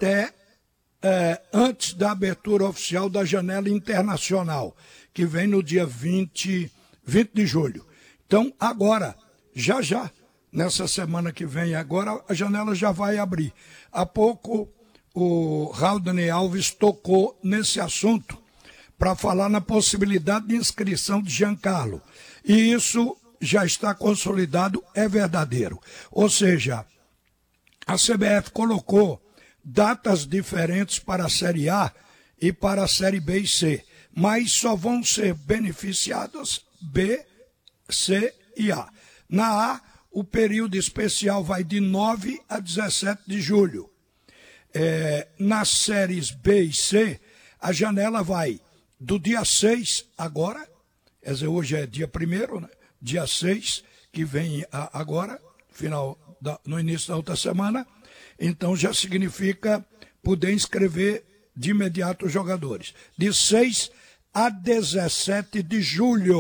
até antes da abertura oficial da janela internacional, que vem no dia 20 de julho. Então, agora, já, nessa semana que vem agora, a janela já vai abrir. Há pouco, o Raudney Alves tocou nesse assunto para falar na possibilidade de inscrição de Giancarlo. E isso já está consolidado, é verdadeiro. Ou seja, a CBF colocou datas diferentes para a Série A e para a Série B e C, mas só vão ser beneficiadas B, C e A. Na A, o período especial vai de 9 a 17 de julho. Nas séries B e C, a janela vai do dia 6 agora, quer dizer, hoje é dia 1º, né? Dia 6, que vem agora, no início da outra semana, então já significa poder inscrever de imediato os jogadores. De 6 a 17 de julho.